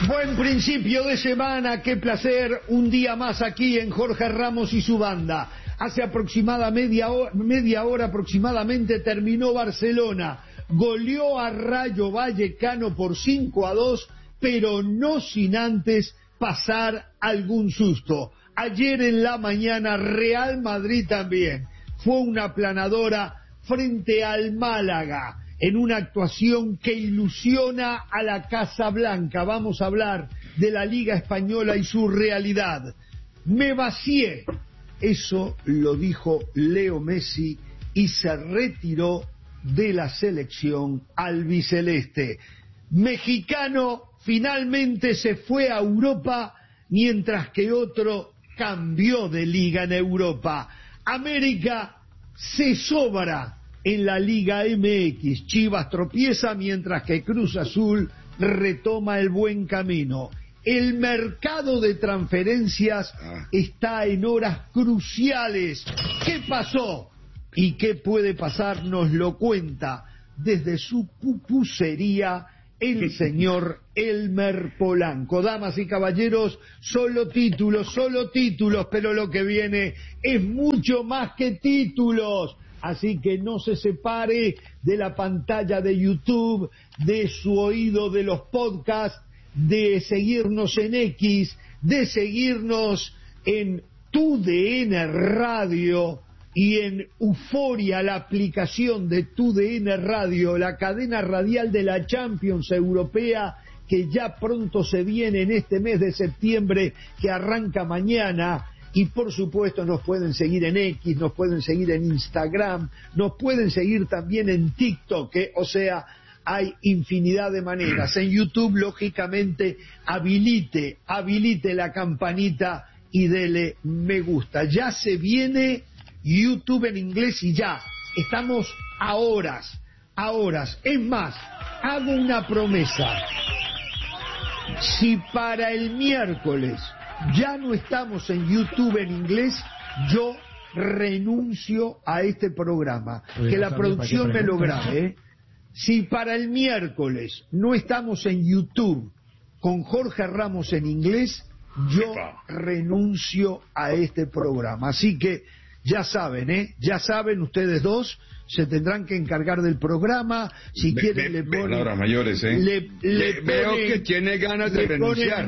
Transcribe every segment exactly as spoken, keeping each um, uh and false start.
Buen principio de semana, qué placer, un día más aquí en Jorge Ramos y su banda. Hace aproximadamente media hora, media hora aproximadamente terminó Barcelona, goleó a Rayo Vallecano por cinco a dos, pero no sin antes pasar algún susto. Ayer en la mañana Real Madrid también fue una aplanadora frente al Málaga, en una actuación que ilusiona a la Casa Blanca. Vamos a hablar de la Liga Española y su realidad. Me vacié, eso lo dijo Leo Messi y se retiró de la selección albiceleste. Mexicano finalmente se fue a Europa, mientras que otro cambió de liga en Europa. América se sobra en la Liga M X. Chivas tropieza mientras que Cruz Azul retoma el buen camino. El mercado de transferencias está en horas cruciales. ¿Qué pasó? ¿Y qué puede pasar? Nos lo cuenta desde su pupusería el señor Elmer Polanco. Damas y caballeros, solo títulos, solo títulos, pero lo que viene es mucho más que títulos. Así que no se separe de la pantalla de YouTube, de su oído de los podcasts, de seguirnos en X, de seguirnos en Tu D N Radio y en Euforia, la aplicación de Tu D N Radio, la cadena radial de la Champions Europea, que ya pronto se viene en este mes de septiembre, que arranca mañana. Y por supuesto nos pueden seguir en X, nos pueden seguir en Instagram, nos pueden seguir también en TikTok, ¿eh? O sea, hay infinidad de maneras. En YouTube, lógicamente, habilite, habilite la campanita y dele me gusta. Ya se viene YouTube en inglés y ya, estamos a horas, a horas. Es más, hago una promesa. Si para el miércoles ya no estamos en YouTube en inglés, yo renuncio a este programa. Que la producción me lo grabe, ¿eh? Si para el miércoles no estamos en YouTube con Jorge Ramos en inglés, yo renuncio a este programa. Así que ya saben, ¿eh? Ya saben ustedes dos, se tendrán que encargar del programa. Si ve, quieren ve, le ponen... Palabras mayores, ¿eh? Le, le ponen, veo que tiene ganas de renunciar.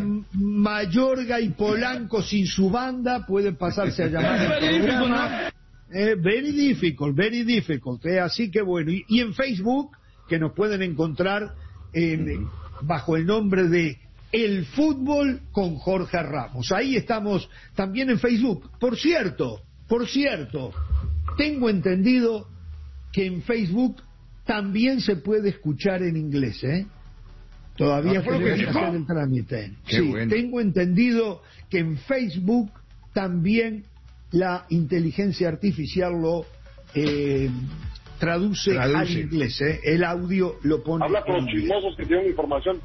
Mayorga y Polanco sin su banda, pueden pasarse a llamar el programa. Eh, very difficult, very difficult. Eh, así que bueno, y, y en Facebook, que nos pueden encontrar en, bajo el nombre de El Fútbol con Jorge Ramos. Ahí estamos también en Facebook. Por cierto, por cierto, tengo entendido que en Facebook también se puede escuchar en inglés, ¿eh? Todavía no, tenemos que hacer el trámite. Qué sí, bueno. Tengo entendido que en Facebook también la inteligencia artificial lo eh, traduce, traduce al inglés, ¿eh? El audio lo pone. Habla con los chismosos que tienen información.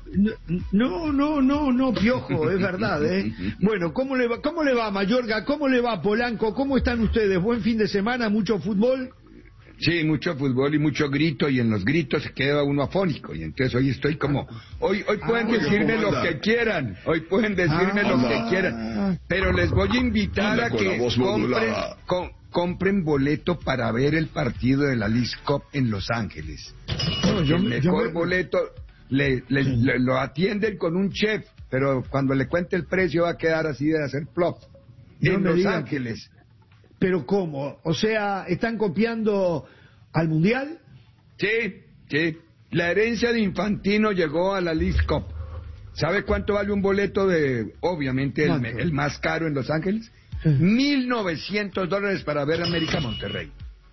No, no, no, no, Piojo, es verdad, ¿eh? Bueno, ¿cómo le va, cómo le va, Mayorga? ¿Cómo le va, Polanco? ¿Cómo están ustedes? ¿Buen fin de semana? ¿Mucho fútbol? Sí, mucho fútbol y mucho grito, y en los gritos se queda uno afónico, y entonces hoy estoy como, hoy hoy pueden ah, decirme lo anda? que quieran, hoy pueden decirme ah, lo que quieran, pero les voy a invitar a que compren, com, compren boleto para ver el partido de la Leagues Cup en Los Ángeles. No, yo, el mejor yo me... boleto, le, le, sí. le, lo atienden con un chef, pero cuando le cuente el precio va a quedar así de hacer plop, en Los Ángeles. Que... ¿Pero cómo? O sea, ¿están copiando al Mundial? Sí, sí. La herencia de Infantino llegó a la Leagues Cup. ¿Sabe cuánto vale un boleto de, obviamente, el, el más caro en Los Ángeles? Mil novecientos dólares para ver América Monterrey.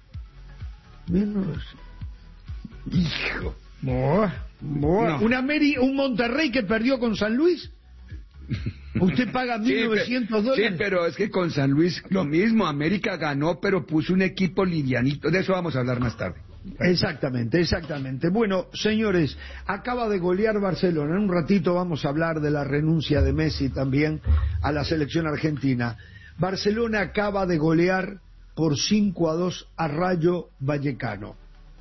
Menos. Hijo. Boa, boa. No. ¿Un, Ameri ¿Un Monterrey que perdió con San Luis? Usted paga mil novecientos dólares. Sí, pero es que con San Luis lo mismo. América ganó, pero puso un equipo livianito. De eso vamos a hablar más tarde. Exactamente, exactamente. Bueno, señores, acaba de golear Barcelona. En un ratito vamos a hablar de la renuncia de Messi también a la selección argentina. Barcelona acaba de golear por cinco a dos a Rayo Vallecano.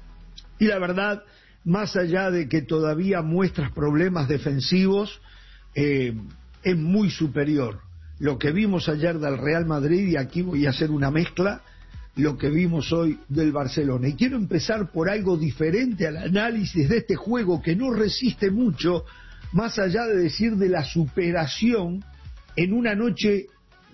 Y la verdad, más allá de que todavía muestras problemas defensivos, eh, es muy superior lo que vimos ayer del Real Madrid, y aquí voy a hacer una mezcla, lo que vimos hoy del Barcelona. Y quiero empezar por algo diferente al análisis de este juego que no resiste mucho, más allá de decir de la superación en una noche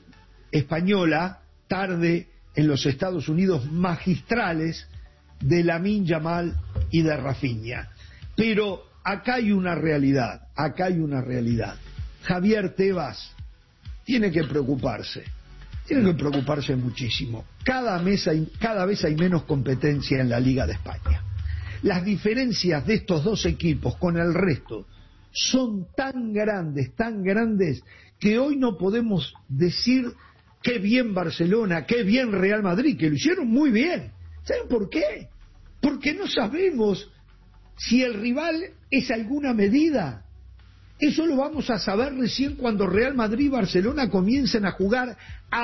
española, tarde en los Estados Unidos, magistrales de Lamine Yamal y de Rafinha. Pero acá hay una realidad, acá hay una realidad. Javier Tebas tiene que preocuparse, tiene que preocuparse muchísimo. Cada, mes hay, cada vez hay menos competencia en la Liga de España. Las diferencias de estos dos equipos con el resto son tan grandes, tan grandes, que hoy no podemos decir qué bien Barcelona, qué bien Real Madrid, que lo hicieron muy bien. ¿Saben por qué? Porque no sabemos si el rival es alguna medida. Eso lo vamos a saber recién cuando Real Madrid y Barcelona comiencen a jugar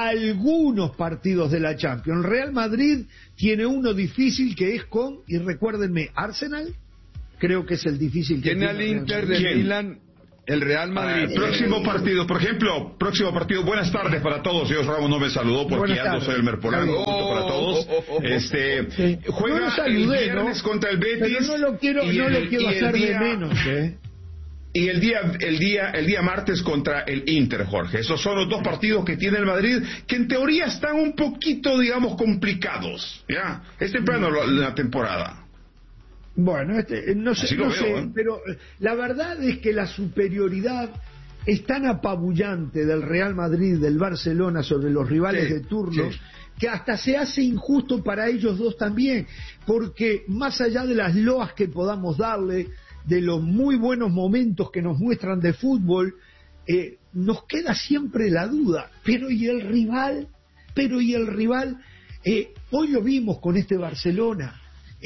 algunos partidos de la Champions. Real Madrid tiene uno difícil que es con, y recuérdenme, Arsenal, creo que es el difícil que tiene. Tiene al Inter de Milán, el Real Madrid. Ah, próximo partido, por ejemplo, próximo partido. Buenas tardes para todos. Dios Ramos no me saludó porque ando soy el Merpolano. Oh, oh, para todos. oh, oh, oh, este sí. juega no saludé, el viernes ¿no? contra el Betis. Pero no lo quiero, y no el, lo quiero y el hacer día, de menos, ¿eh? Y el día, el día, el día martes contra el Inter, Jorge. Esos son los dos partidos que tiene el Madrid, que en teoría están un poquito, digamos, complicados. Ya, es temprano la temporada. Bueno, este, no sé, no veo, sé ¿eh? pero la verdad es que la superioridad es tan apabullante del Real Madrid, del Barcelona sobre los rivales sí, de turno, sí. que hasta se hace injusto para ellos dos también, porque más allá de las loas que podamos darle, de los muy buenos momentos que nos muestran de fútbol, eh, nos queda siempre la duda, pero ¿y el rival? Pero ¿y el rival? Eh, hoy lo vimos con este Barcelona,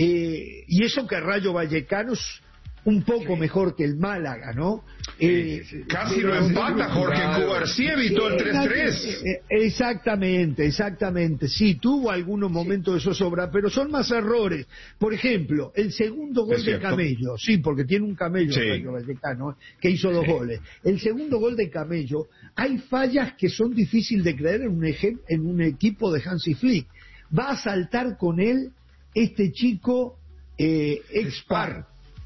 eh, y eso que Rayo Vallecano es un poco sí. mejor que el Málaga, ¿no? Eh, Casi lo empata Jorge Cubarsí, evitó el tres tres. Eh, exactamente, exactamente. Sí, tuvo algunos momentos de zozobra, pero son más errores. Por ejemplo, el segundo gol de Camello, sí, porque tiene un Camello, sí. Rayo Vallecano, que hizo dos sí. goles. El segundo gol de Camello, hay fallas que son difíciles de creer en un, ejem- en un equipo de Hansi Flick. Va a saltar con él este chico eh, Expar.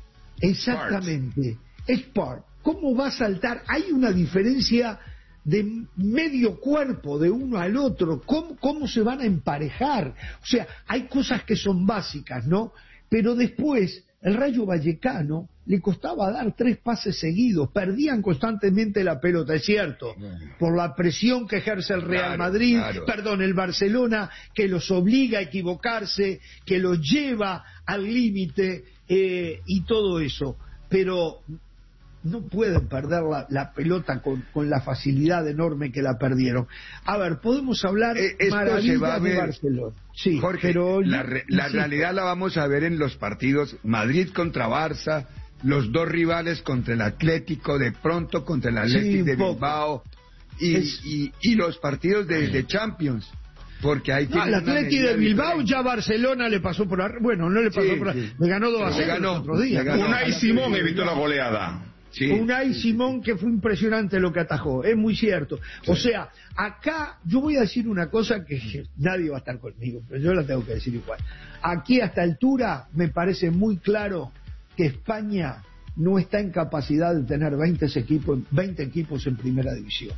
Exactamente, Expar. ¿Cómo va a saltar? Hay una diferencia de medio cuerpo de uno al otro. ¿Cómo, cómo se van a emparejar? O sea, hay cosas que son básicas, ¿no? Pero después, el Rayo Vallecano le costaba dar tres pases seguidos, perdían constantemente la pelota, es cierto, por la presión que ejerce el Real claro, Madrid, claro. perdón, el Barcelona, que los obliga a equivocarse, que los lleva al límite, eh, y todo eso, pero no pueden perder la, la pelota con, con la facilidad enorme que la perdieron. A ver, podemos hablar eh, maravillas va a ver, de Barcelona. Sí, Jorge, pero la, re, la sí. realidad la vamos a ver en los partidos Madrid contra Barça, los dos rivales contra el Atlético, de pronto contra el Atlético sí, de Bilbao y, es... y, y los partidos de, de Champions. Porque ahí no, el Atlético de Bilbao diferente. Ya Barcelona le pasó por arriba, bueno, no le pasó sí, por arriba, sí. le ganó dos a cero el otro día. Unai Simón evitó la goleada. Sí. Unai Simón, que fue impresionante lo que atajó, es muy cierto. Sí. O sea, acá yo voy a decir una cosa que nadie va a estar conmigo, pero yo la tengo que decir igual. Aquí a esta altura me parece muy claro que España no está en capacidad de tener veinte equipos, veinte equipos en primera división.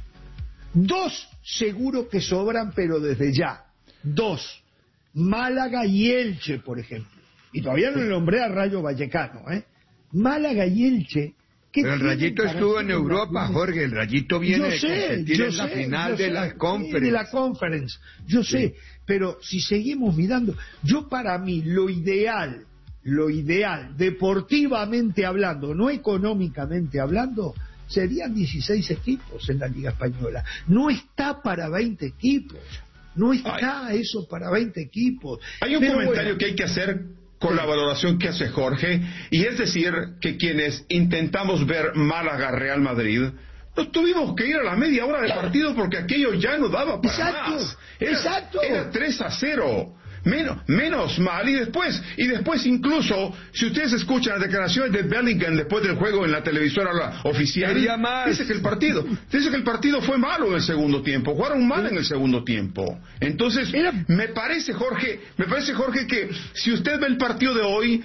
Dos seguro que sobran, pero desde ya. Dos. Málaga y Elche, por ejemplo. Y todavía no le nombré a Rayo Vallecano, ¿eh? Málaga y Elche. Pero el Rayito estuvo en Europa, Jorge. El Rayito viene yo sé, de competir yo en sé, la final de sé, la Conference. De la Conference, yo sé. Sí. Pero si seguimos mirando, yo para mí lo ideal, lo ideal, deportivamente hablando, no económicamente hablando, serían dieciséis equipos en la Liga Española. No está para veinte equipos. No está Ay. eso para veinte equipos. Hay un Pero comentario bueno, que hay que hacer con la valoración que hace Jorge, y es decir, que quienes intentamos ver Málaga Real Madrid, nos tuvimos que ir a la media hora de partido porque aquello ya no daba para exacto, más. Era, exacto. Era tres a cero. menos, menos mal, y después, y después incluso, si ustedes escuchan las declaraciones de Bellingham después del juego en la televisora oficial, dice que el partido, dice que el partido fue malo en el segundo tiempo, jugaron mal en el segundo tiempo. Entonces, me parece, Jorge, me parece, Jorge, que si usted ve el partido de hoy,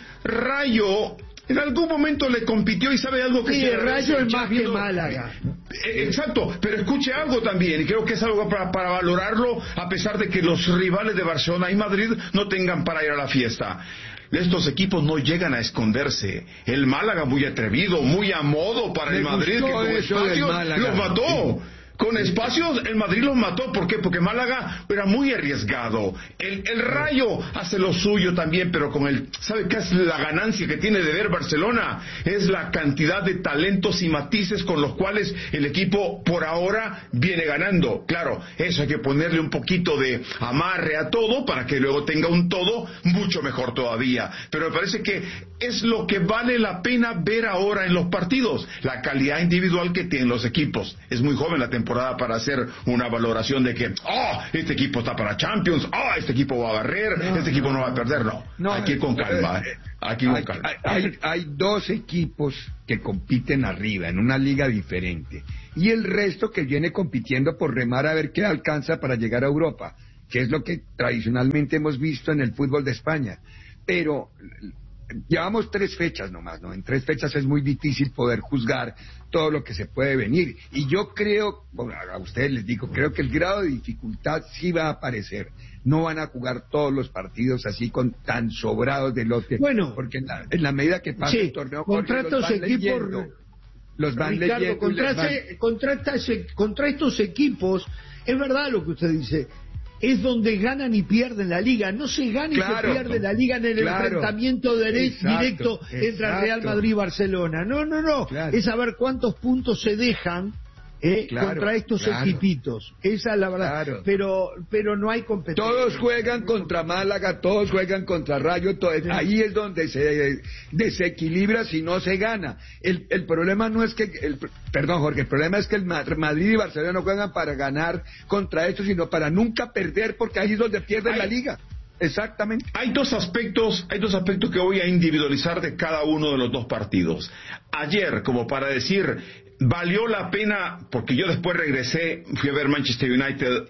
Rayo en algún momento le compitió, y sabe algo que sí, se el Rayo es más viendo... que Málaga. Exacto, pero escuche algo también, y creo que es algo para, para valorarlo, a pesar de que los rivales de Barcelona y Madrid no tengan para ir a la fiesta. Estos equipos no llegan a esconderse. El Málaga muy atrevido, muy a modo para Me el Madrid, que con espacios los mató. Con espacios el Madrid los mató. ¿Por qué? Porque Málaga era muy arriesgado. El, el Rayo hace lo suyo también, pero con el... ¿Sabe qué es la ganancia que tiene de ver Barcelona? Es la cantidad de talentos y matices con los cuales el equipo por ahora viene ganando. Claro, eso hay que ponerle un poquito de amarre a todo para que luego tenga un todo mucho mejor todavía. Pero me parece que es lo que vale la pena ver ahora en los partidos. La calidad individual que tienen los equipos. Es muy joven la temporada para hacer una valoración de que oh, este equipo está para Champions, oh, este equipo va a barrer, no, este equipo no va a perder. No, no aquí con calma, eh, aquí con hay, calma. Hay, hay dos equipos que compiten arriba en una liga diferente, y el resto que viene compitiendo por remar a ver qué alcanza para llegar a Europa, que es lo que tradicionalmente hemos visto en el fútbol de España. Pero llevamos tres fechas nomás, ¿no? En tres fechas es muy difícil poder juzgar todo lo que se puede venir. Y yo creo, bueno, a ustedes les digo, creo que el grado de dificultad sí va a aparecer. No van a jugar todos los partidos así con tan sobrados de lote. Bueno, porque en la, en la medida que pasa sí, el torneo, contra estos equipos, leyendo, los van Ricardo, leyendo contra, van... ese, contra, esta, contra estos equipos, es verdad lo que usted dice. Es donde ganan y pierden la liga. No se gana y claro, se pierde la liga en el claro, enfrentamiento dere- exacto, directo entre exacto. Real Madrid y Barcelona. No, no, no. Claro. Es saber cuántos puntos se dejan eh, claro, contra estos claro. equipitos. Esa es la verdad. Claro. Pero pero no hay competencia. Todos juegan contra Málaga, todos juegan contra Rayo. Todo, sí. Ahí es donde se desequilibra si no se gana. El, el problema no es que... El, perdón, Jorge, el problema es que el Madrid y Barcelona no juegan para ganar contra estos, sino para nunca perder, porque ahí es donde pierden hay, la liga. Exactamente. Hay dos aspectos, hay dos aspectos que voy a individualizar de cada uno de los dos partidos. Ayer, como para decir, valió la pena, porque yo después regresé, fui a ver Manchester United,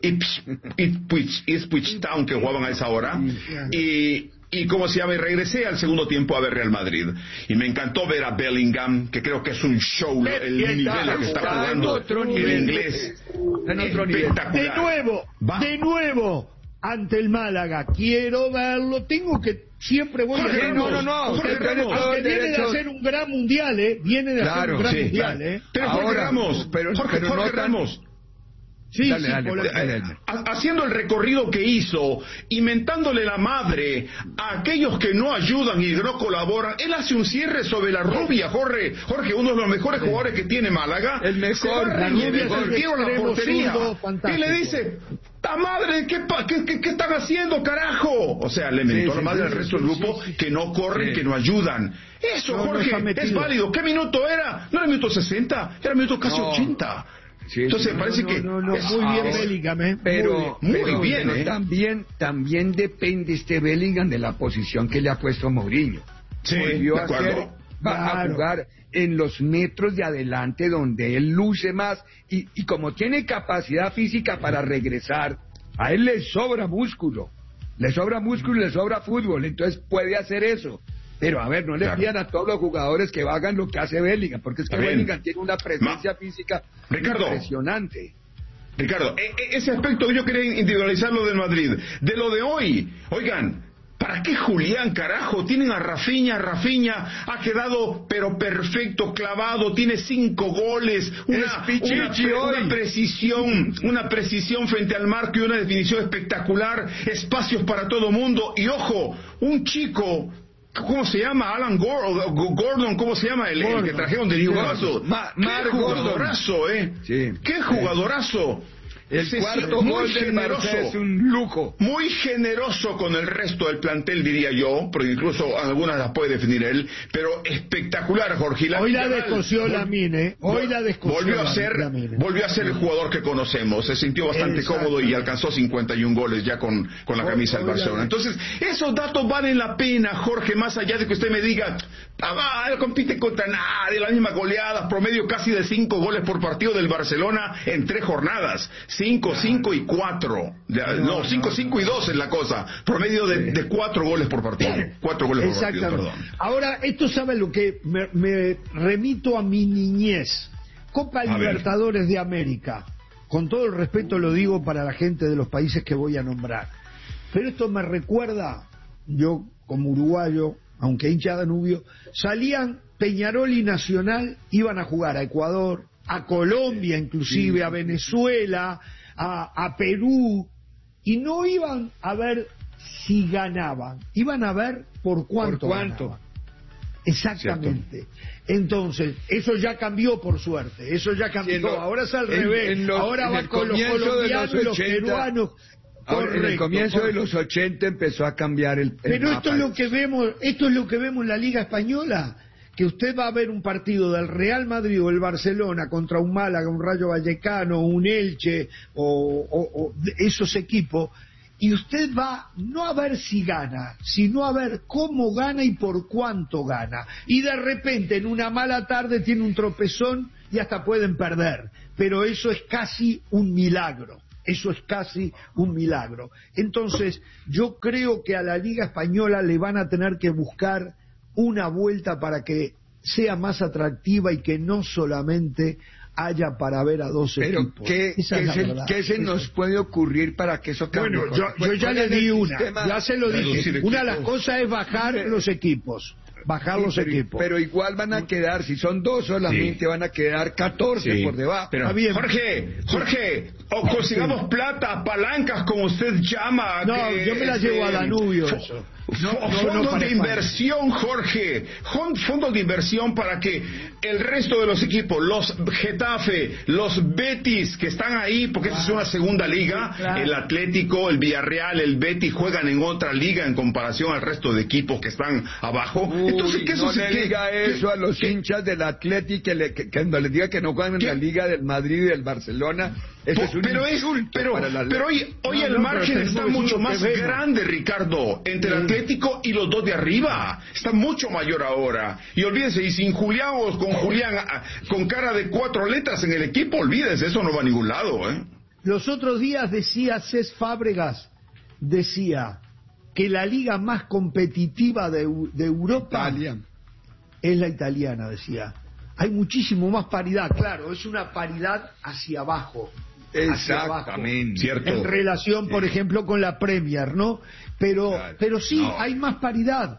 Ipswich, Ipswich Town, que jugaban a esa hora, y... Y como se llama, y regresé al segundo tiempo a ver Real Madrid. Y me encantó ver a Bellingham, que creo que es un show, el nivel que está jugando el inglés. Espectacular. De nuevo, Va. de nuevo, ante el Málaga. Quiero verlo, tengo que... Siempre voy Jorge, a ver... No, no, no. Jorge Ramos, aunque viene de hacer un gran mundial, ¿eh? Viene de claro, hacer un gran sí, mundial, claro. ¿eh? Pero Jorge Ahora, Ramos, pero, Jorge, pero Jorge no Ramos... Tan... Sí, dale, sí, dale, por dale, dale. Haciendo el recorrido que hizo, inventándole la madre a aquellos que no ayudan y no colaboran. Él hace un cierre sobre la rubia, Jorge, Jorge, uno de los mejores sí. jugadores que tiene Málaga. El mejor, la rubia, la portería. Y le dice, ¡ta madre! ¿Qué, qué, qué, qué están haciendo, carajo? O sea, le mentó sí, la madre sí, al resto sí, del grupo sí, sí. que no corren, sí. que no ayudan. Eso, no, Jorge, no es válido. ¿Qué minuto era? No era minuto sesenta, era minuto casi no. ochenta. Sí, Entonces sí, parece no, que no, no, muy bien es, Bellingham, ¿eh? pero muy, pero, muy bien, pero ¿eh? también también depende este Bellingham de la posición que le ha puesto Mourinho. Sí, Volvió de a acuerdo. hacer, va claro. a jugar en los metros de adelante donde él luce más y, y como tiene capacidad física para regresar, a él le sobra músculo, le sobra músculo y le sobra fútbol, entonces puede hacer eso. Pero a ver, no le claro. pidan a todos los jugadores que hagan lo que hace Bellingham, porque es que Bellingham tiene una presencia Ma, física Ricardo, impresionante. Ricardo, e- ese aspecto yo quería individualizarlo del Madrid. De lo de hoy, oigan, ¿para qué Julián, carajo? Tienen a Rafinha, Rafinha ha quedado pero perfecto, clavado, tiene cinco goles, una, una, pre, una precisión, una precisión frente al marco y una definición espectacular, espacios para todo mundo, y ojo, un chico... ¿Cómo se llama? Alan Gordon, Gordon ¿cómo se llama? El, el que trajeron de Newcastle. Ma, ¡Qué jugadorazo, eh! Sí. ¡Qué jugadorazo! El cuarto muy gol del Barça es un lujo. Muy generoso con el resto del plantel, diría yo, porque incluso algunas las puede definir él, pero espectacular, Jorge. La Hoy la descoció Lamine, Hoy la descoció volvió a ser, volvió a ser el jugador que conocemos. Se sintió bastante cómodo y alcanzó cincuenta y un goles ya con, con la camisa del Barcelona. Entonces, esos datos valen la pena, Jorge, más allá de que usted me diga, ah, él compite contra nadie, la misma goleada, promedio casi de cinco goles por partido del Barcelona en tres jornadas. Cinco, cinco y cuatro. No, cinco, cinco y dos es la cosa. Promedio de, de cuatro goles por partido. Cuatro goles por partido, perdón. Ahora, esto sabe lo que me, me remito a mi niñez. Copa Libertadores de América. Con todo el respeto lo digo para la gente de los países que voy a nombrar. Pero esto me recuerda, yo como uruguayo, aunque hincha Danubio, salían Peñarol y Nacional, iban a jugar a Ecuador, a Colombia inclusive, sí, a Venezuela, a, a Perú, y no iban a ver si ganaban, iban a ver por cuánto, ¿Por cuánto? ganaban. Exactamente. Cierto. Entonces, eso ya cambió por suerte, eso ya cambió, sí, no, ahora es al en, revés, en los, ahora van con los colombianos y los peruanos. Ahora, correcto, en el comienzo correcto. de los ochenta empezó a cambiar el, el Pero mapa. esto es lo que vemos, esto es lo que vemos en la Liga Española, que usted va a ver un partido del Real Madrid o el Barcelona contra un Málaga, un Rayo Vallecano, un Elche o, o, o esos equipos, y usted va no a ver si gana, sino a ver cómo gana y por cuánto gana. Y de repente en una mala tarde tiene un tropezón y hasta pueden perder, pero eso es casi un milagro. Eso es casi un milagro. Entonces, yo creo que a la Liga Española le van a tener que buscar una vuelta para que sea más atractiva y que no solamente haya para ver a dos Pero equipos. ¿qué, ¿qué, se, ¿qué se nos puede ocurrir para que eso cambie? Bueno, yo, yo ya le di una, ya se lo dije. Una de las cosas es bajar los equipos. Bajar sí, los pero, equipos. Pero igual van a quedar, si son dos solamente, sí, van a quedar catorce sí, por debajo. Pero, bien. Jorge, Jorge, o consigamos sí. plata, palancas, como usted llama. No, que, yo me la este, llevo a Danubio. Eso. No, no, fondos no de inversión, Jorge. Fondos de inversión para que el resto de los equipos, los Getafe, los Betis, que están ahí, porque esa es una segunda liga, claro. El Atlético, el Villarreal, el Betis juegan en otra liga en comparación al resto de equipos que están abajo. Uy, Entonces, ¿qué no eso le se, diga ¿qué, eso qué, a los qué, hinchas del Atlético, que, le, que, que no les diga que no juegan en la liga del Madrid y del Barcelona. Eso po, es un pero es, pero, para la pero hoy, hoy no, el no, margen está mucho más grande, Ricardo, entre sí. el Atlético y los dos de arriba. Está mucho mayor ahora. Y olvídense, y sin Julián o con Julián con cara de cuatro letras en el equipo, olvídense, eso no va a ningún lado, ¿eh? Los otros días decía Cés Fábregas, decía que la liga más competitiva de, de Europa Italia. es la italiana, decía. Hay muchísimo más paridad, claro, es una paridad hacia abajo. Exactamente, cierto. En relación, por sí. ejemplo, con la Premier, ¿no? Pero, claro. pero sí, no. hay más paridad.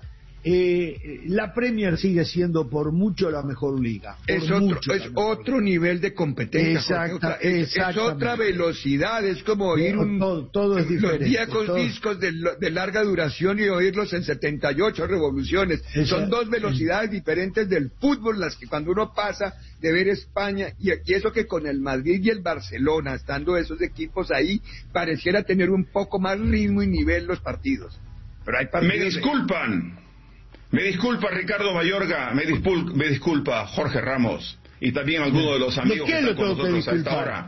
Eh, la Premier sigue siendo por mucho la mejor liga. Es otro, es otro nivel de competencia. Exacta, otra, es, es otra velocidad, es como oír un, todo, todo es diferente, los viejos todo. discos de, de larga duración y oírlos en setenta y ocho revoluciones. Exacto. Son dos velocidades diferentes del fútbol, las que cuando uno pasa de ver España, y, y eso que con el Madrid y el Barcelona, estando esos equipos ahí, pareciera tener un poco más ritmo y nivel los partidos. Pero hay partidos Me disculpan. De... Me disculpa Ricardo Mayorga, me, discul me disculpa Jorge Ramos y también algunos de los amigos que están con nosotros a esta hora.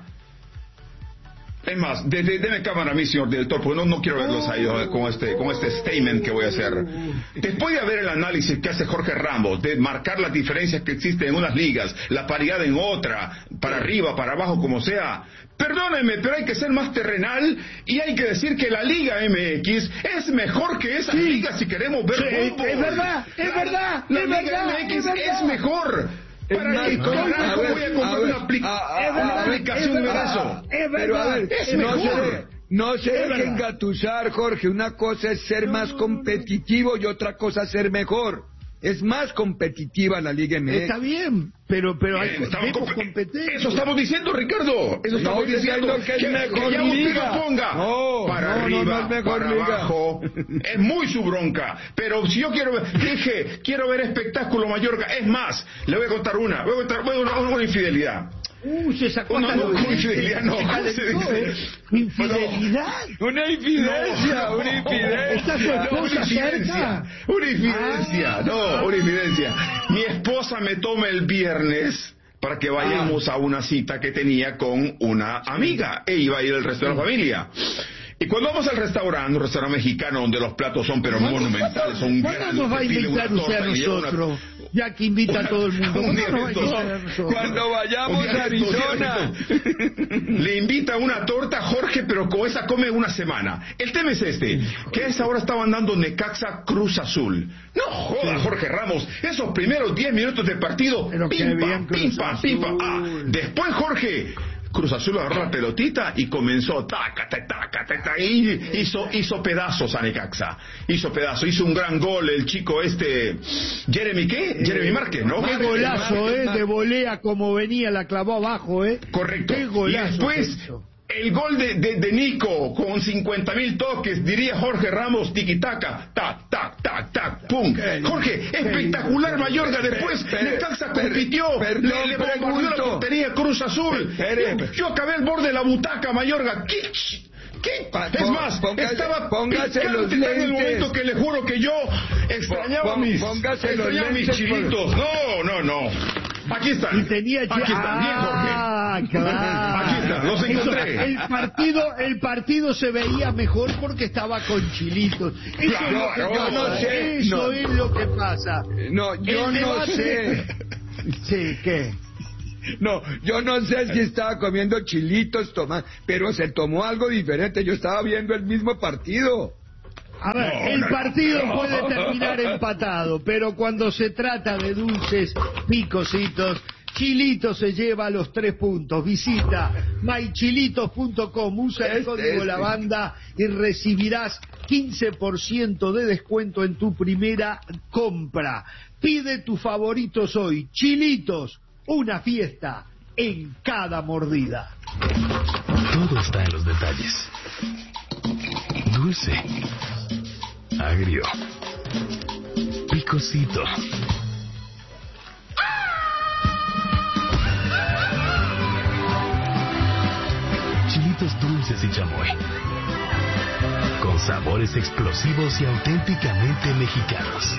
Es más, de, de, deme cámara a mí, señor director, porque no, no quiero verlos ahí uh, con este, con este statement que voy a hacer. Después de ver el análisis que hace Jorge Ramos, de marcar las diferencias que existen en unas ligas, la paridad en otra, para arriba, para abajo, como sea, perdónenme, pero hay que ser más terrenal y hay que decir que la Liga M X es mejor que esa sí. liga si queremos ver sí, fútbol. Es verdad, es la, verdad, la es Liga verdad, M X es, verdad. es mejor. Para que con Blanco voy a comprar una, aplica una aplicación de eso. Es verdad, a ver, es no mejor. se, no se dejen engatusar, Jorge. Una cosa es ser más competitivo y otra cosa es ser mejor. Es más competitiva la Liga M X. Está bien, pero pero bien, hay estamos competencia. Eso estamos diciendo, Ricardo. Eso no, estamos diciendo que es que, mejor que ya liga. usted lo ponga no, para no, arriba, no, no es mejor para liga. abajo. Es muy su bronca. Pero si yo quiero ver, dije, quiero ver espectáculo Mayorga. Es más, le voy a contar una, voy a contar voy a una, una infidelidad. Uh, se sacó No, hasta no, los no, infidelidad, no, se ¿cómo se calentó, dice? ¿eh? Infidelidad. Una infidencia, No, una infidencia. ¿Está su No, esposa una infidencia, cerca? una infidencia, Ah. no, una infidencia. Mi esposa me toma el viernes para que vayamos a una cita que tenía con una amiga, e iba a ir el resto de la familia. Y cuando vamos al restaurante, un restaurante mexicano donde los platos son pero monumentales, son ¿Cuándo grandes, nos va a te pide invitar una usted a torta y lleva una- nosotros? Ya que invita a todo el mundo. Un ¿Cuándo día nos va a de estos, invitar a nosotros? Cuando vayamos Un día a de estos, Arizona. un día de estos. Le invita una torta a Jorge, pero con esa come una semana. El tema es este, que a esa hora estaban dando Necaxa Cruz Azul. No joda, Jorge Ramos, esos primeros diez minutos de partido, Pero qué pim, bien pam, Cruz pim, pam, pim, pam. Ah, Azul. después Jorge... Cruz Azul agarró la pelotita y comenzó taca, taca, taca, taca, y hizo, hizo pedazos a Necaxa. Hizo pedazos, hizo un gran gol el chico este, Jeremy, ¿qué? Jeremy Márquez, ¿no? Qué golazo, ¿eh? De volea como venía, la clavó abajo, ¿eh? Correcto. Qué golazo Y después, que hizo. el gol de, de, de Nico, con cincuenta mil toques, diría Jorge Ramos, tiquitaca, tac, tac, tac, tac, pum. Jorge, espectacular Mayorga, después Necaxa compitió, perdón, le, le bombardeó la pregunto. portería Cruz Azul. Espere. Yo, yo acabé al borde de la butaca, Mayorga. ¿Qué? ¿Qué? Pa- Es más, póngase- estaba póngase picante los en el lentes. momento que le juro que yo extrañaba Pon- mis, póngase los extrañaba mis lentes, chilitos. No, no, no. Aquí están. Y tenía Aquí están, bien, Jorge. Ah, claro. Aquí están, los encontré. Eso, el partido, el partido se veía mejor porque estaba con chilitos. Eso Claro, es lo que yo pasa. no sé, Eso no. es lo que pasa. No, yo El no debate- sé. Sí, ¿qué? No, yo no sé si estaba comiendo chilitos, toma, pero se tomó algo diferente. Yo estaba viendo el mismo partido. A ver, No, el no, partido no. puede terminar empatado, pero cuando se trata de dulces picositos, Chilito se lleva los tres puntos. Visita my chilitos punto com, usa el Este, código este. lavanda y recibirás quince por ciento de descuento en tu primera compra. Pide tus favoritos hoy. Chilitos, una fiesta en cada mordida. Todo está en los detalles. Dulce, agrio, picosito. Chilitos dulces y chamoy. Con sabores explosivos y auténticamente mexicanos.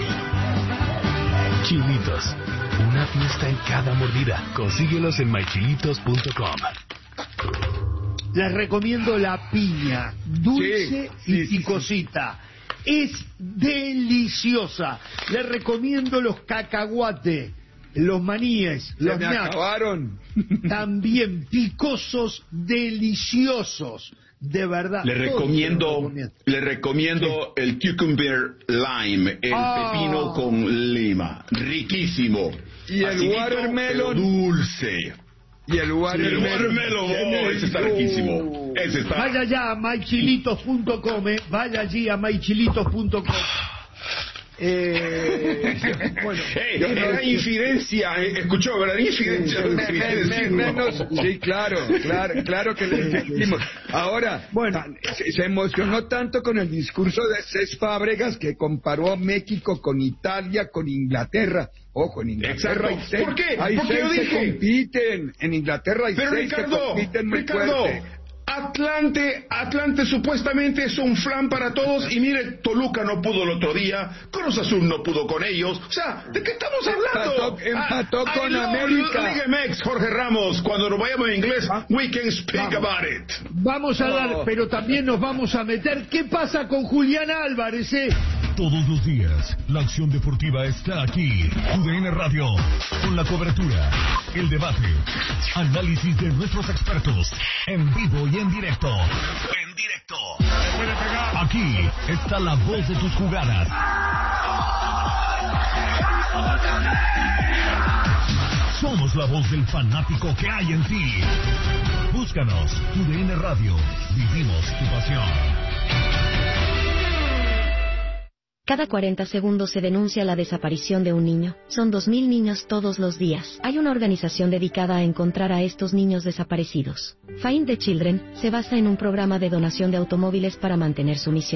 Chilitos, una fiesta en cada mordida. Consíguelos en my chilitos punto com. Les recomiendo la piña, dulce Sí, sí, y sí, picosita. Es deliciosa. Les recomiendo los cacahuate, los maníes, Se los me nuts. acabaron. También picosos, deliciosos. De verdad. Le todos recomiendo, se los recomiendo. le recomiendo el cucumber lime, el Ah. pepino con lima, riquísimo. Y el Acidito, watermelon. pero dulce. Y el El watermelon. watermelon, oh, ese está riquísimo. Ese está. Vaya ya a my chilitos punto com, eh. Vaya allí a my chilitos punto com. Eh, bueno, Hey, era infidencia, eh, escuchó, ¿verdad? Infidencia. Me- me- me- menos, sí, claro, claro, claro que le entendimos. Ahora, Bueno. tan- se, se emocionó tanto con el discurso de Cés Fábregas que comparó a México con Italia, con Inglaterra. Ojo, en Inglaterra Exacto. hay seis, ¿Por qué? hay Porque seis yo que dije- compiten. En Inglaterra hay Pero seis que Ricardo, compiten muy Ricardo, fuerte. Atlante, Atlante supuestamente es un flan para todos y mire, Toluca no pudo el otro día, Cruz Azul no pudo con ellos, o sea, ¿de qué estamos hablando? Empató- empató Ah, con I love América. Liga M X, Jorge Ramos, cuando nos vayamos en inglés, Ah, we can speak vamos. about it. vamos a dar, Oh. pero también nos vamos a meter. ¿Qué pasa con Julián Álvarez, eh? Todos los días, la acción deportiva está aquí. U D N Radio, con la cobertura, el debate, análisis de nuestros expertos, en vivo y en directo. En directo. Aquí está la voz de tus jugadas. Somos la voz del fanático que hay en ti. Búscanos, U D N Radio. Vivimos tu pasión. Cada cuarenta segundos se denuncia la desaparición de un niño. Son dos mil niños todos los días. Hay una organización dedicada a encontrar a estos niños desaparecidos. Find the Children se basa en un programa de donación de automóviles para mantener su misión.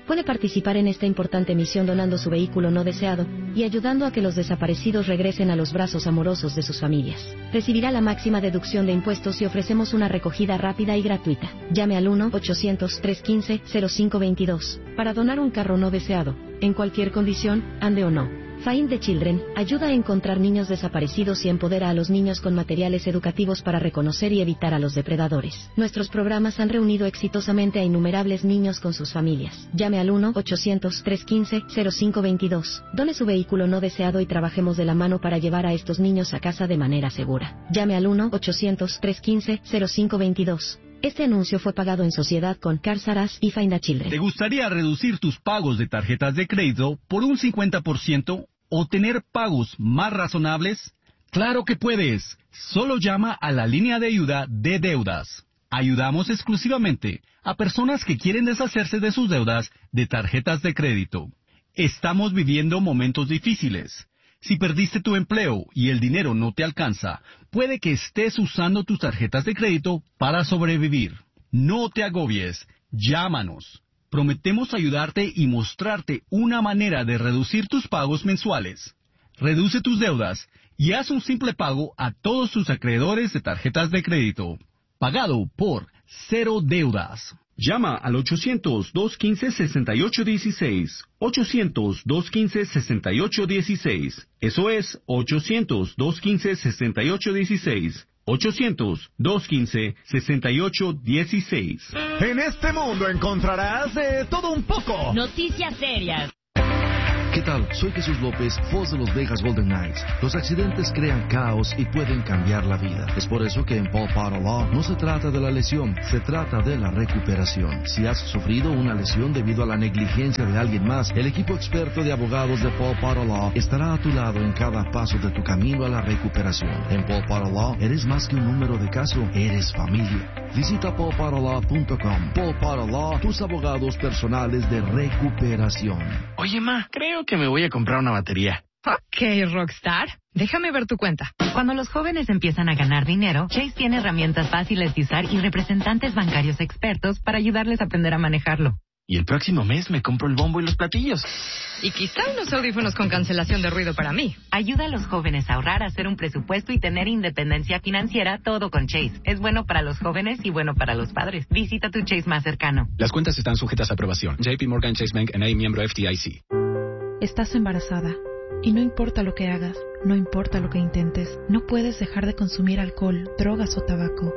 Puede participar en esta importante misión donando su vehículo no deseado y ayudando a que los desaparecidos regresen a los brazos amorosos de sus familias. Recibirá la máxima deducción de impuestos y ofrecemos una recogida rápida y gratuita. Llame al uno ochocientos, trescientos quince, cero cinco veintidós para donar un carro no deseado, en cualquier condición, ande o no. Find the Children ayuda a encontrar niños desaparecidos y empodera a los niños con materiales educativos para reconocer y evitar a los depredadores. Nuestros programas han reunido exitosamente a innumerables niños con sus familias. Llame al uno ochocientos, trescientos quince, cero cinco veintidós. Done su vehículo no deseado y trabajemos de la mano para llevar a estos niños a casa de manera segura. Llame al uno ochocientos, trescientos quince, cero cinco veintidós. Este anuncio fue pagado en sociedad con Cars R Us y Find a Children. ¿Te gustaría reducir tus pagos de tarjetas de crédito por un cincuenta por ciento o tener pagos más razonables? ¡Claro que puedes! Solo llama a la línea de ayuda de deudas. Ayudamos exclusivamente a personas que quieren deshacerse de sus deudas de tarjetas de crédito. Estamos viviendo momentos difíciles. Si perdiste tu empleo y el dinero no te alcanza, puede que estés usando tus tarjetas de crédito para sobrevivir. No te agobies, llámanos. Prometemos ayudarte y mostrarte una manera de reducir tus pagos mensuales. Reduce tus deudas y haz un simple pago a todos tus acreedores de tarjetas de crédito. Pagado por Cero Deudas. Llama al ochocientos, doscientos quince, sesenta y ocho dieciséis. ochocientos, doscientos quince, sesenta y ocho dieciséis. Eso es ochocientos, doscientos quince, sesenta y ocho dieciséis. ochocientos, doscientos quince, sesenta y ocho dieciséis. En este mundo encontrarás de todo un poco. Noticias serias. ¿Qué tal? Soy Jesús López, voz de los Vegas Golden Knights. Los accidentes crean caos y pueden cambiar la vida. Es por eso que en Paul Potter Law no se trata de la lesión, se trata de la recuperación. Si has sufrido una lesión debido a la negligencia de alguien más, el equipo experto de abogados de Paul Potter Law estará a tu lado en cada paso de tu camino a la recuperación. En Paul Potter Law eres más que un número de caso, eres familia. Visita paul potter law punto com. Paul Potter Law, tus abogados personales de recuperación. Oye, ma, creo que me voy a comprar una batería. Ok, Rockstar. Déjame ver tu cuenta. Cuando los jóvenes empiezan a ganar dinero, Chase tiene herramientas fáciles de usar y representantes bancarios expertos para ayudarles a aprender a manejarlo. Y el próximo mes me compro el bombo y los platillos. Y quizá unos audífonos con cancelación de ruido para mí. Ayuda a los jóvenes a ahorrar, a hacer un presupuesto y tener independencia financiera, todo con Chase. Es bueno para los jóvenes y bueno para los padres. Visita tu Chase más cercano. Las cuentas están sujetas a aprobación. J P Morgan Chase Bank N A, miembro F D I C. Estás embarazada. Y no importa lo que hagas, no importa lo que intentes, no puedes dejar de consumir alcohol, drogas o tabaco.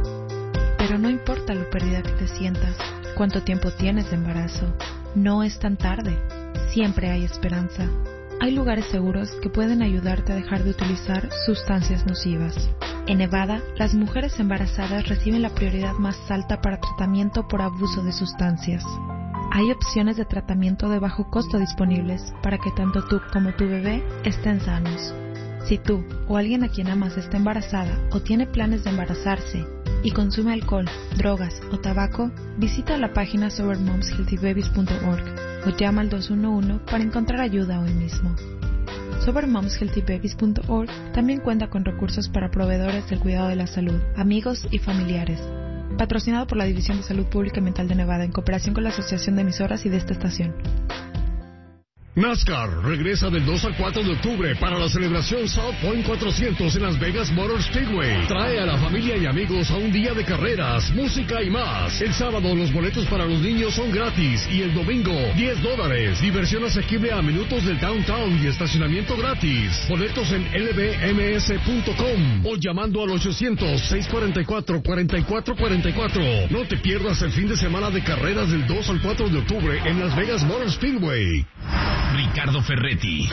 Pero no importa lo perdida que te sientas, cuánto tiempo tienes de embarazo, no es tan tarde, siempre hay esperanza. Hay lugares seguros que pueden ayudarte a dejar de utilizar sustancias nocivas. En Nevada, las mujeres embarazadas reciben la prioridad más alta para tratamiento por abuso de sustancias. Hay opciones de tratamiento de bajo costo disponibles para que tanto tú como tu bebé estén sanos. Si tú o alguien a quien amas está embarazada o tiene planes de embarazarse y consume alcohol, drogas o tabaco, visita la página sober moms healthy babies punto org o llama al dos uno uno para encontrar ayuda hoy mismo. sober moms healthy babies punto org también cuenta con recursos para proveedores del cuidado de la salud, amigos y familiares. Patrocinado por la División de Salud Pública y Mental de Nevada en cooperación con la Asociación de Emisoras y de esta estación. NASCAR regresa del dos al cuatro de octubre para la celebración South Point cuatrocientos en Las Vegas Motor Speedway. Trae a la familia y amigos a un día de carreras, música y más. El sábado los boletos para los niños son gratis y el domingo diez dólares. Diversión asequible a minutos del downtown y estacionamiento gratis. Boletos en L B M S punto com o llamando al ochocientos, seiscientos cuarenta y cuatro, cuarenta y cuatro cuarenta y cuatro. No te pierdas el fin de semana de carreras del dos al cuatro de octubre en Las Vegas Motor Speedway. Ricardo Ferretti,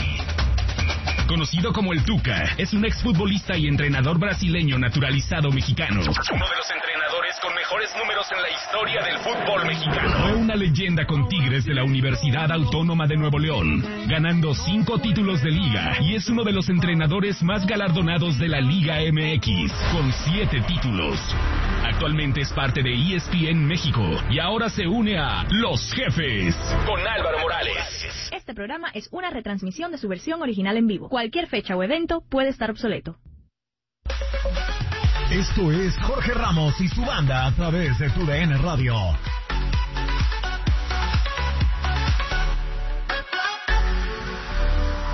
conocido como el Tuca, es un exfutbolista y entrenador brasileño naturalizado mexicano. Uno de los entrenadores con mejores números en la historia del fútbol mexicano. Fue una leyenda con Tigres de la Universidad Autónoma de Nuevo León, ganando cinco títulos de liga, y es uno de los entrenadores más galardonados de la Liga M X, con siete títulos. Actualmente es parte de E S P N México y ahora se une a Los Jefes con Álvaro Morales. Este programa es una retransmisión de su versión original en vivo. Cualquier fecha o evento puede estar obsoleto. Esto es Jorge Ramos y su banda a través de tu D N Radio.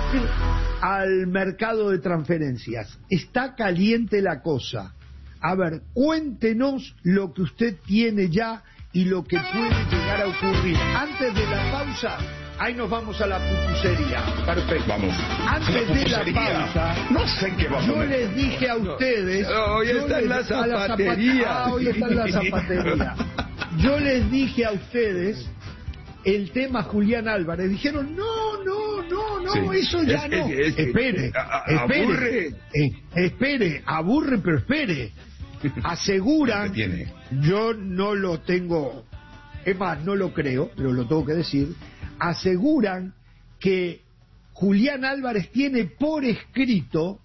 al mercado de transferencias. Está caliente la cosa. A ver, cuéntenos lo que usted tiene ya y lo que puede llegar a ocurrir. Antes de la pausa, ahí nos vamos a la pupusería. Perfecto, vamos. Antes de la pausa, no sé qué va a yo poner. les dije a ustedes... No, hoy está en la zapatería. zapatería. Ah, hoy está en la zapatería. Yo les dije a ustedes el tema Julián Álvarez. Dijeron, no, no, no, no, sí. eso ya es, no. Es, es, espere, a, a, espere, aburre. Eh, espere, aburre, pero espere. Aseguran, yo no lo tengo, es más, no lo creo, pero lo tengo que decir, aseguran que Julián Álvarez tiene por escrito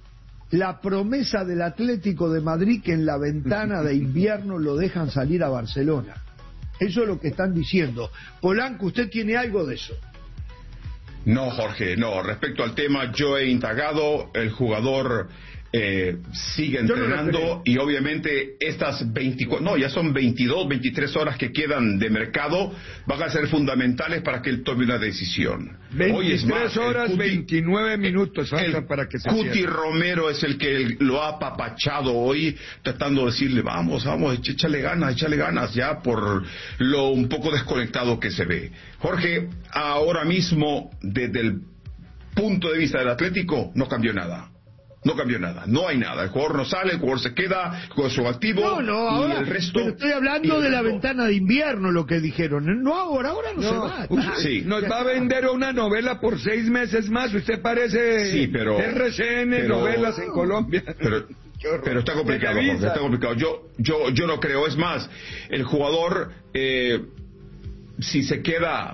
la promesa del Atlético de Madrid que en la ventana de invierno lo dejan salir a Barcelona. Eso es lo que están diciendo. Polanco, ¿usted tiene algo de eso? No, Jorge, no. Respecto al tema, yo he indagado, el jugador eh, sigue entrenando no y obviamente estas veinticuatro, no, ya son veintidós, veintitrés horas que quedan de mercado, van a ser fundamentales para que él tome una decisión. Hoy es más, horas, Cuti, veintinueve minutos faltan para que se Cuti cierre. Romero es el que lo ha apapachado hoy, tratando de decirle, vamos, vamos, échale ganas, échale ganas, ya por lo un poco desconectado que se ve. Jorge, ahora mismo, desde el punto de vista del Atlético, no cambió nada. No cambió nada, no hay nada. El jugador no sale, el jugador se queda, el jugador es activo. No, no, ahora, y el resto, pero estoy hablando de la ventana de invierno, lo que dijeron. No, ahora, ahora no, no se va. Usted, sí. Nos va a vender una novela por seis meses más. Usted parece sí, pero, R C N, pero, novelas en Colombia. Pero, pero está complicado, Jorge, está complicado. Yo, yo, yo no creo. Es más, el jugador, eh, si se queda...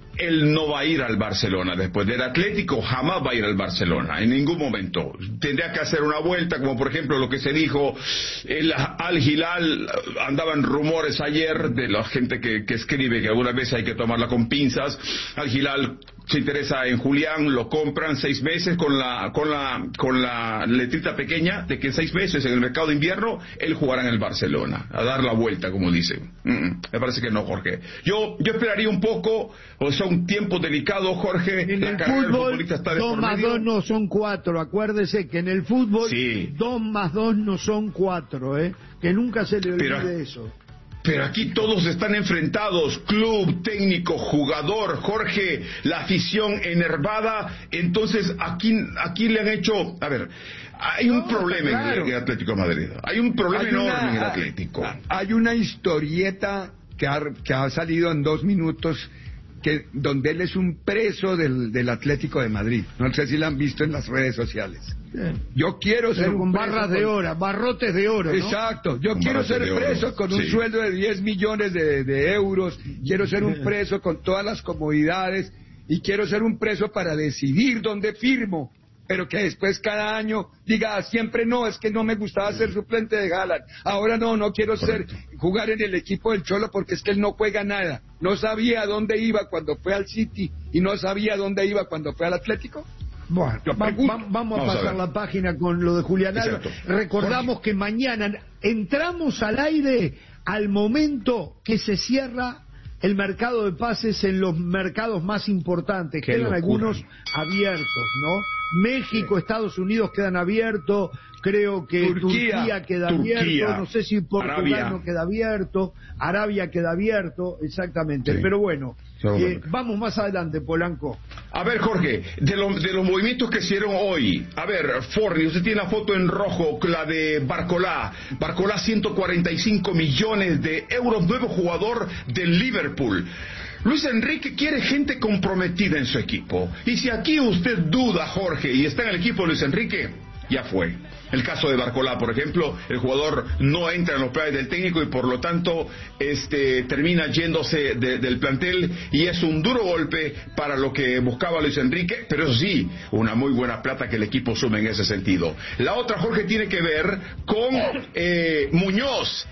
Él no va a ir al Barcelona después del Atlético, jamás va a ir al Barcelona, en ningún momento. Tendría que hacer una vuelta, como por ejemplo lo que se dijo, el Al Hilal, andaban rumores ayer de la gente que, que escribe que algunas veces hay que tomarla con pinzas. Al Hilal se interesa en Julián, lo compran seis meses con la con la con la letrita pequeña de que en seis meses en el mercado de invierno él jugará en el Barcelona, a dar la vuelta, como dicen. Mm, me parece que no, Jorge. Yo yo esperaría un poco, o sea, un tiempo delicado, Jorge. En la el carrera fútbol, del futbolista está de dos por más medio. dos no son cuatro. Acuérdese que en el fútbol, sí. dos más dos no son cuatro, ¿eh? Que nunca se le olvide Pero, eso. Pero aquí todos están enfrentados, club, técnico, jugador, Jorge, la afición enervada. Entonces aquí aquí le han hecho, a ver, hay un no, problema claro. en el Atlético de Madrid, hay un problema hay enorme una, en el Atlético. Hay una historieta que ha, que ha salido en dos minutos que donde él es un preso del, del Atlético de Madrid. No sé si la han visto en las redes sociales. Bien. Yo quiero ser Pero con un barras preso de con... oro, barrotes de oro, ¿no? Exacto. Yo con quiero ser preso con un sí. sueldo de diez millones de, de euros. Quiero ser un preso con todas las comodidades y quiero ser un preso para decidir dónde firmo. Pero que después cada año diga siempre no, es que no me gustaba ser suplente de Haaland. Ahora no, no quiero ser jugar en el equipo del Cholo porque es que él no juega nada. No sabía dónde iba cuando fue al City y no sabía dónde iba cuando fue al Atlético. Bueno, va, va, vamos a pasar a la página con lo de Julián Álvarez. Recordamos Jorge. que mañana entramos al aire al momento que se cierra el mercado de pases en los mercados más importantes. Qué quedan locura. Algunos abiertos, ¿no? México, sí. Estados Unidos quedan abiertos, creo que Turquía, Turquía queda Turquía, abierto, no sé si Portugal Arabia. no queda abierto, Arabia queda abierto, exactamente, sí. pero bueno, eh, vamos más adelante, Polanco. A ver, Jorge, de, lo, de los movimientos que hicieron hoy, a ver, Forni, usted tiene la foto en rojo, la de Barcolá, Barcolá ciento cuarenta y cinco millones de euros, nuevo jugador del Liverpool. Luis Enrique quiere gente comprometida en su equipo. Y si aquí usted duda, Jorge, y está en el equipo de Luis Enrique, ya fue. El caso de Barcolá, por ejemplo, el jugador no entra en los planes del técnico y por lo tanto este, termina yéndose de, del plantel y es un duro golpe para lo que buscaba Luis Enrique, pero eso sí, una muy buena plata que el equipo sume en ese sentido. La otra, Jorge, tiene que ver con eh, Muñoz.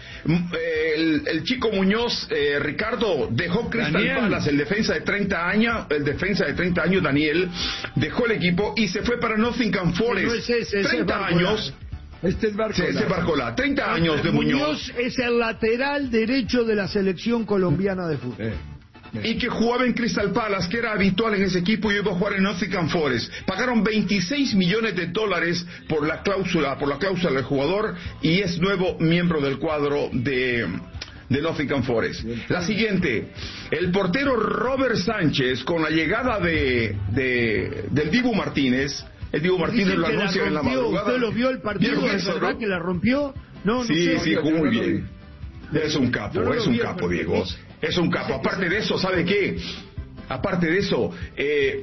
El, el chico Muñoz, eh, Ricardo, dejó Crystal Palace, el defensa de treinta años, el defensa de treinta años, Daniel, dejó el equipo y se fue para Nottingham Forest. No es ese, treinta años. Este es Barcolá. Sí, este es Barcolá. treinta años de Muñoz. Muñoz es el lateral derecho de la selección colombiana de fútbol. Eh. y que jugaba en Crystal Palace, que era habitual en ese equipo, y iba a jugar en Nottingham Forest. Pagaron veintiséis millones de dólares por la cláusula, por la cláusula del jugador, y es nuevo miembro del cuadro de de Nottingham Forest. La siguiente, el portero Robert Sánchez, con la llegada de, de del Dibu Martínez. El Dibu Martínez lo anuncia en la madrugada. ¿Usted lo vio el partido? ¿Es verdad que la rompió? No, no sí, sé. sí, jugó muy bien. Es un capo, no es un capo, Diego. Es un capo. Aparte de eso, ¿sabe qué? Aparte de eso, eh,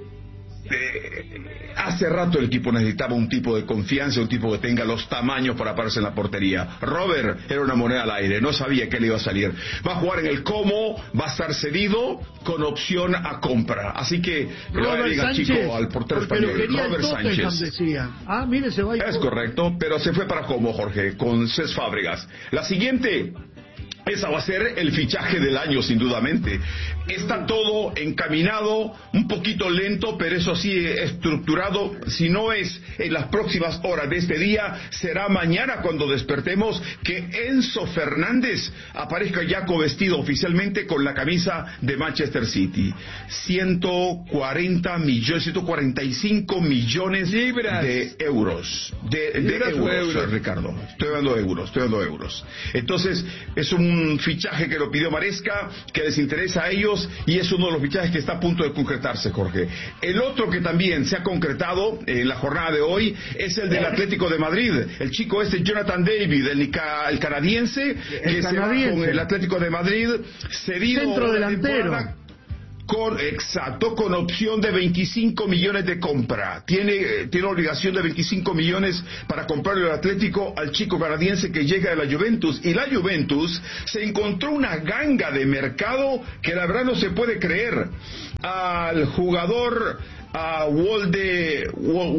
eh, hace rato el equipo necesitaba un tipo de confianza, un tipo que tenga los tamaños para pararse en la portería. Robert era una moneda al aire, no sabía que le iba a salir. Va a jugar en el Como, va a estar cedido con opción a compra. Así que le va a decir al chico, al portero español, Robert Sánchez. Decía. Ah, mire, se va a ir. Es correcto, pero se fue para Como, Jorge, con Cés Fábregas. La siguiente. Esa va a ser el fichaje del año, sin dudamente. Está todo encaminado, un poquito lento, pero eso sí estructurado. Si no es en las próximas horas de este día, será mañana cuando despertemos que Enzo Fernández aparezca ya covestido oficialmente con la camisa de Manchester City. ciento cuarenta millones, ciento cuarenta y cinco millones Libras. de euros. De, de euros, euros, Ricardo. Estoy dando euros, estoy dando euros. Entonces, es un un fichaje que lo pidió Maresca, que les interesa a ellos, y es uno de los fichajes que está a punto de concretarse, Jorge. El otro que también se ha concretado en la jornada de hoy es el del Atlético de Madrid. El chico este, Jonathan David, el, el canadiense, que el canadiense. se va con el Atlético de Madrid, cedido centro delantero. Con, exacto, con opción de veinticinco millones de compra. Tiene, tiene obligación de veinticinco millones para comprarle el Atlético al chico canadiense que llega de la Juventus. Y la Juventus se encontró una ganga de mercado que la verdad no se puede creer. Al jugador, a Wolde,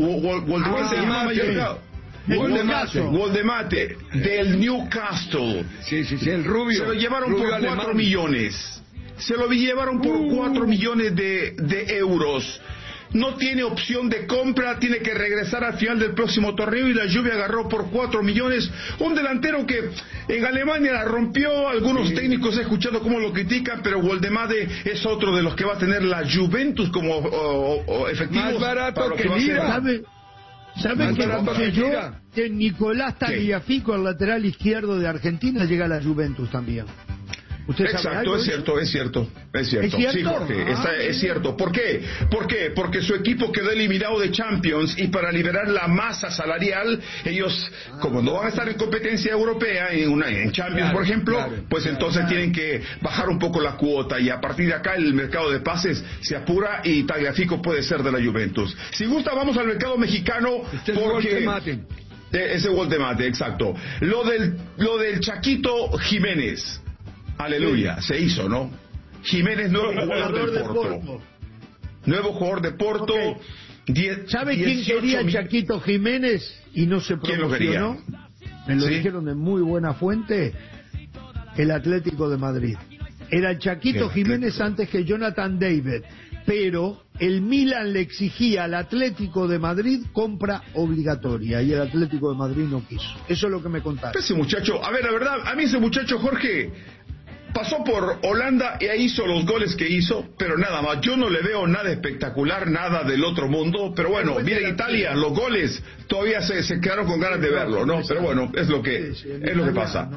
Woldemate, Woldemate, del Newcastle. Sí, sí, sí, el rubio. Se lo llevaron rubio por cuatro alemán. millones. Se lo llevaron por cuatro millones de, de euros. No tiene opción de compra, tiene que regresar al final del próximo torneo, y la Juve agarró por cuatro millones un delantero que en Alemania la rompió. Algunos sí. técnicos he escuchado cómo lo critican, pero Woldemade es otro de los que va a tener la Juventus como o, o efectivos. Más barato para lo que, que va a ser. ¿Sabe, ¿sabe que escuché yo? Que Nicolás Tagliafico, el lateral izquierdo de Argentina, llega a la Juventus también. Exacto, es cierto, es cierto, es cierto, ¿Es cierto? sí, Jorge, ah, está, es cierto. ¿Por qué? ¿Por qué? Porque su equipo quedó eliminado de Champions, y para liberar la masa salarial, ellos, ah, como no van a estar en competencia europea, en, una, en Champions, claro, por ejemplo, claro, pues claro, entonces claro. tienen que bajar un poco la cuota, y a partir de acá el mercado de pases se apura, y Tagliafico puede ser de la Juventus. Si gusta, vamos al mercado mexicano, este porque... Es ese gol de mate, exacto. Lo del, lo del Chaquito Jiménez. Aleluya, sí. Se hizo, ¿no? Jiménez, nuevo jugador del Porto. Porto. Nuevo jugador de Porto. Okay. Die, ¿Sabe quién quería mil... Chaquito Jiménez y no se promocionó? Me lo ¿Sí? dijeron de muy buena fuente. El Atlético de Madrid. Era el Chaquito el Jiménez Atlético. Antes que Jonathan David. Pero el Milan le exigía al Atlético de Madrid compra obligatoria, y el Atlético de Madrid no quiso. Eso es lo que me contaron. Ese muchacho, a ver, la verdad, a mí ese muchacho, Jorge, pasó por Holanda y ahí hizo los goles que hizo, pero nada más. Yo no le veo nada espectacular, nada del otro mundo, pero bueno, miren Italia, los goles todavía se, se quedaron con ganas de verlo, ¿no? Pero bueno, es lo que, es lo que pasa.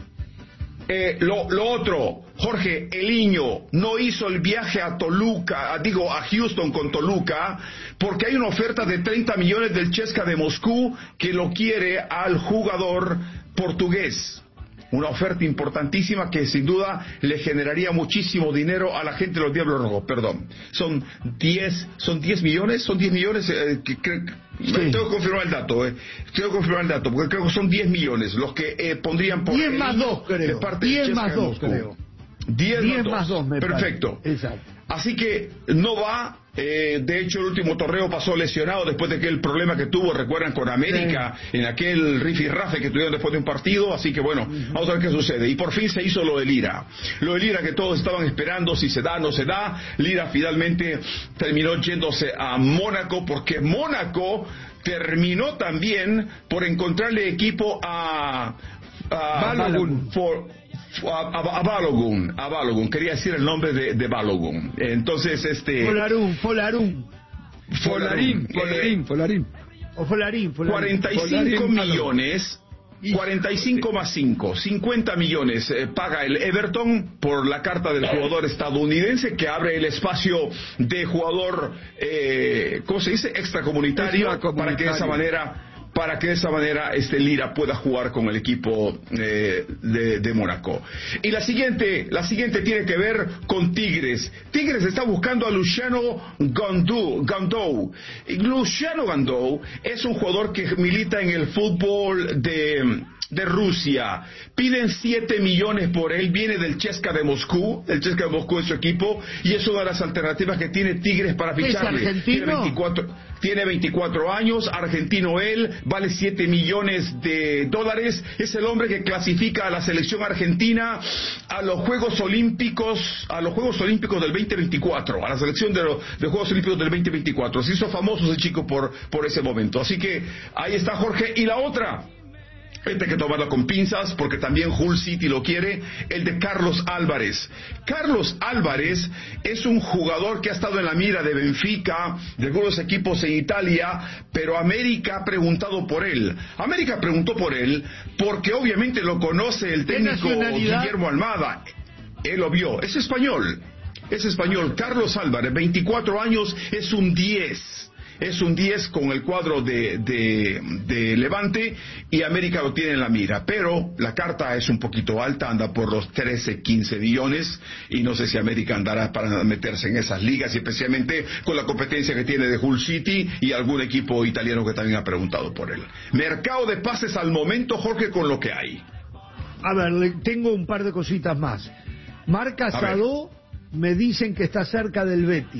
Eh, lo, lo otro, Jorge, Eliño no hizo el viaje a Toluca, a, digo, a Houston con Toluca, porque hay una oferta de treinta millones del Chesca de Moscú que lo quiere al jugador portugués. Una oferta importantísima que sin duda le generaría muchísimo dinero a la gente de los Diablos Rojos. Perdón, son diez, son diez millones, son diez millones, eh, que, que, sí. Tengo que confirmar el dato, eh. Tengo que confirmar el dato, porque creo que son diez millones los que eh, pondrían por diez más dos, creo. diez más dos, creo. diez más dos, me perfecto. Parece. Exacto. Así que no va. Eh, de hecho, el último torneo pasó lesionado después de aquel problema que tuvo, recuerdan, con América, sí. en aquel rifirrafe que tuvieron después de un partido. Así que bueno, uh-huh. vamos a ver qué sucede. Y por fin se hizo lo de Lira. Lo de Lira que todos estaban esperando, si se da, no se da. Lira finalmente terminó yéndose a Mónaco, porque Mónaco terminó también por encontrarle equipo a, a Balogun. For, A, a, a Balogun, a Balogun, quería decir el nombre de, de Balogun. Entonces, este... Folarín, Folarín. Folarín, Folarín, Folarín. O Folarín, Folarín. cuarenta y cinco millones... cuarenta y cinco más cinco, cincuenta millones eh, paga el Everton por la carta del jugador estadounidense que abre el espacio de jugador, eh, ¿cómo se dice? Extracomunitario, Extracomunitario. para que de esa manera... para que de esa manera este Lira pueda jugar con el equipo eh, de, de Mónaco. Y la siguiente, la siguiente tiene que ver con Tigres. Tigres está buscando a Luciano Gandou. Gandou. Luciano Gandou es un jugador que milita en el fútbol de... de Rusia. Piden siete millones por él, viene del CSKA de Moscú, el CSKA de Moscú es su equipo, y es una de las alternativas que tiene Tigres para ficharle. ¿Es argentino? Tiene veinticuatro, tiene veinticuatro años, argentino él, vale siete millones de dólares, es el hombre que clasifica a la selección argentina a los Juegos Olímpicos, a los Juegos Olímpicos del veinte veinticuatro, a la selección de los de Juegos Olímpicos del veinte veinticuatro. Se hizo famoso ese chico por, por ese momento. Así que ahí está Jorge. Y la otra, este hay que tomarlo con pinzas porque también Hull City lo quiere, el de Carlos Álvarez. Carlos Álvarez es un jugador que ha estado en la mira de Benfica, de algunos equipos en Italia, pero América ha preguntado por él. América preguntó por él porque obviamente lo conoce el técnico Guillermo Almada. Él lo vio, es español, es español. Carlos Álvarez, veinticuatro años, es un diez. Es un diez con el cuadro de, de, de Levante y América lo tiene en la mira. Pero la carta es un poquito alta, anda por los trece, quince millones y no sé si América andará para meterse en esas ligas, y especialmente con la competencia que tiene de Hull City y algún equipo italiano que también ha preguntado por él. Mercado de pases al momento, Jorge, con lo que hay. A ver, le tengo un par de cositas más. Marca Sadó, me dicen que está cerca del Betis.